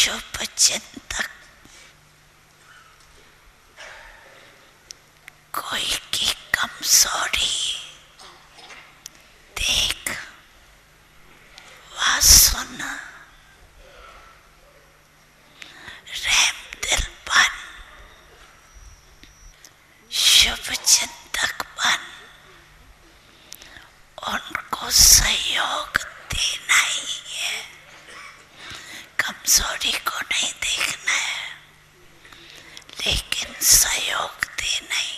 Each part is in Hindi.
शुभ चिंतक कोई की कमजोरी देख व सुन, रहम दिल बन, शुभ चिंतक बन, उनको सहयोग देना ही है, कमजोरी को नहीं देखना है, लेकिन सहयोग देना ही।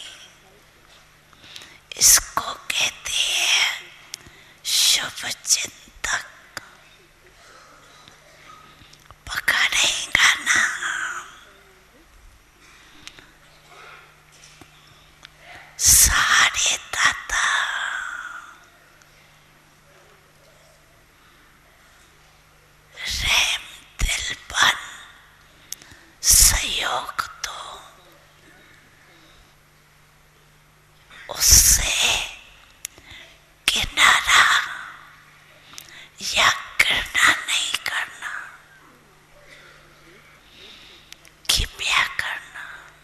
इसको कहते हैं शुभ चिंतक। पकड़ेगा ना, सहारे दाता, रहम दिल बन, सहयोग दो, उससे किनारा या घृणा नहीं करना, किमिया करना।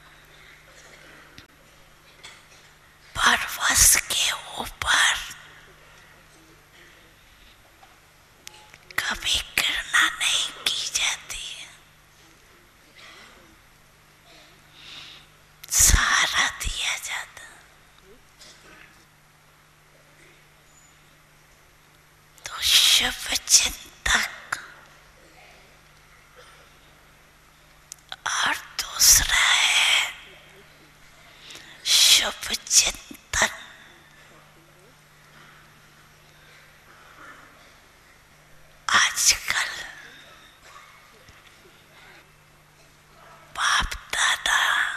परवश के ऊपर कभी घृणा नहीं की जाती, सहारा दिया जाता। तो शुभ चिंतक और दूसरा है शुभ चिंतन। आजकल बाप दादा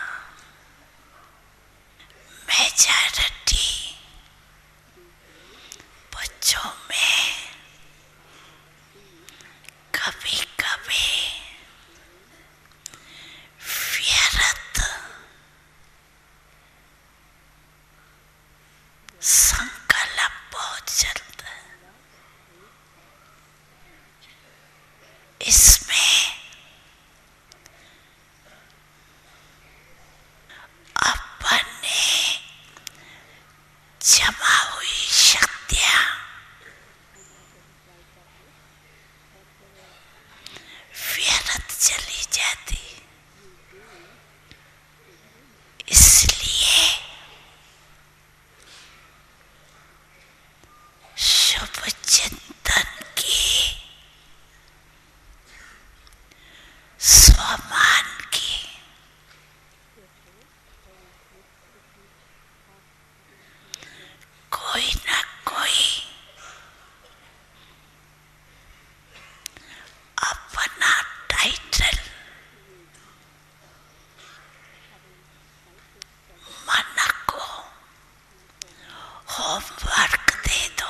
मेजॉरिटी बच्चों में कभी कभी व्यर्थ संकल्प बहुत चलता है। इसमें अपने जमा हुई शक्तियां व्यर्थ चली जाती। इसलिए शुभ चिंतन की, स्वमान की, कोई ना कोई अपना टाइटल मन को होमवर्क दे दो,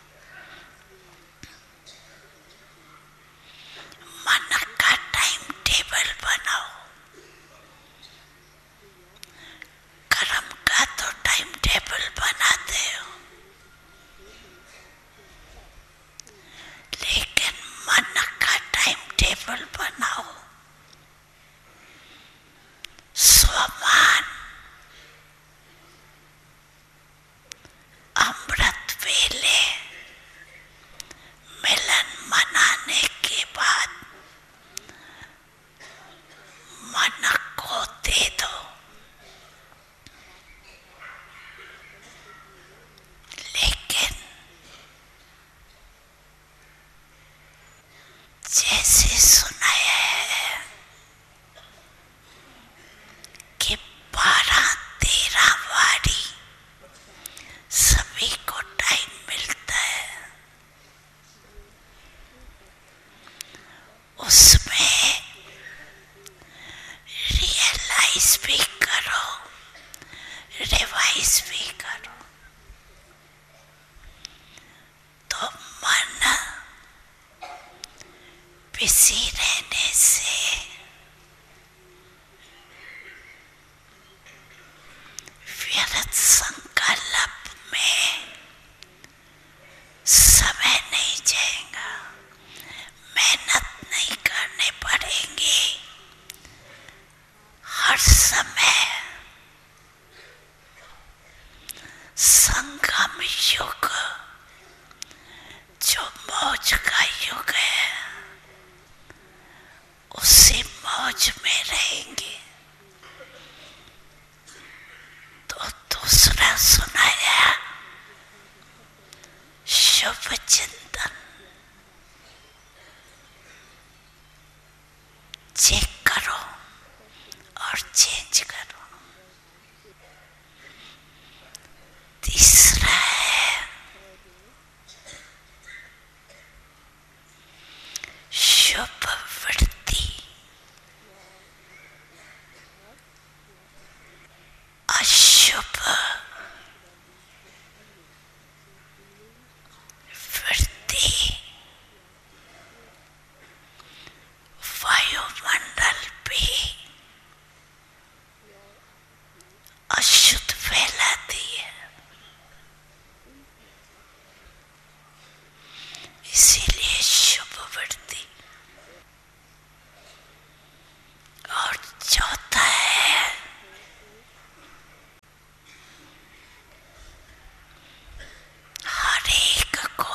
मन का टाइम टेबल बनाओ। कर्म का तो टाइम टेबल बनाते हो, लेकिन मन का टाइम टेबल बनाओ। स्वमान अमृत वेले मिलन मनाने के बाद मन को दे दो, लेकिन जैसे सुनाया है कि 12-13 वारी सभी को टाइम मिलता है, उसमें रियलाइज भी करो, रिवाइज भी करो। तो मन बिजी रहने से व्यर्थ संकल्प में समय नहीं जाएगा, मेहनत नहीं करने पड़ेंगे, चेक करो और चेंज करो। तीसरा है शुभ वृत्ति, अशुभ वृत्ति वायुमंडल पे अशुद्ध फैलाती है, इसीलिए शुभ वृत्ति। और चौथा है हर एक को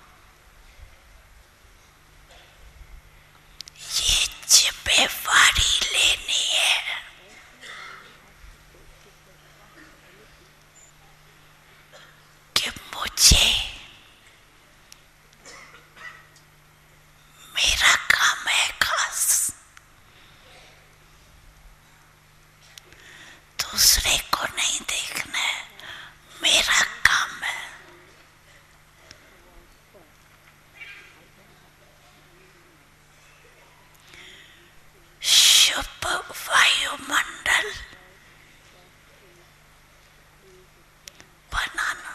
ये जिम्मेवारी लेनी है कि मुझे मेरा काम है खास, दूसरे को नहीं देखना है, मेरा काम है। शुभ वायुमंडल बनाना,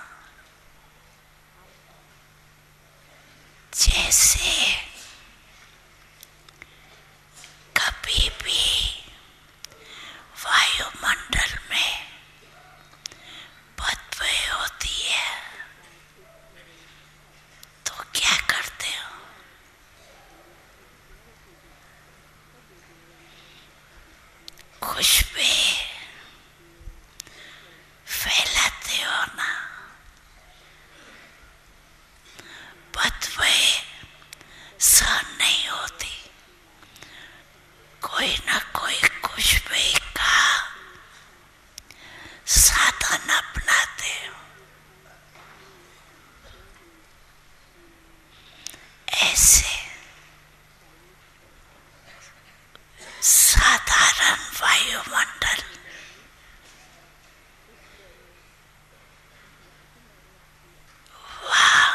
जैसे कभी भी वायुमंडल में बदबू होती है तो क्या करते हो? खुशबू फैलाते हो ना, बदबू सहन नहीं होती, कोई ना कोई खुशबू का साधन अपनाते हो। ऐसे साधारण वायुमंडल वाह,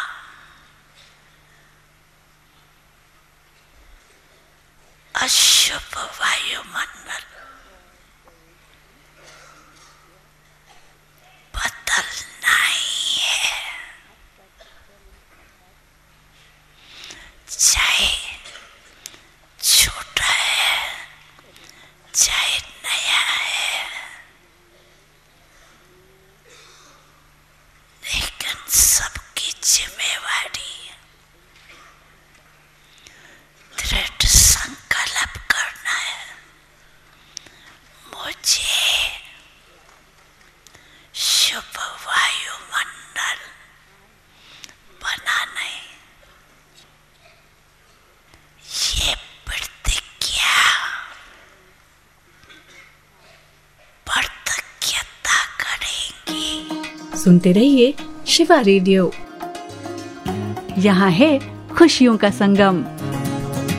अशुभ वायुमंडल बदलना ही है, चाहे छोटा है चाहे नया है, लेकिन सबकी जिम्मेवारी है। दृढ़ संकल्प करना है, मुझे शुभ वायुमंडल बनाना है। ये प्रतिज्ञा प्रतिज्ञता करेंगे। सुनते रहिए शिवा रेडियो, यहाँ है खुशियों का संगम।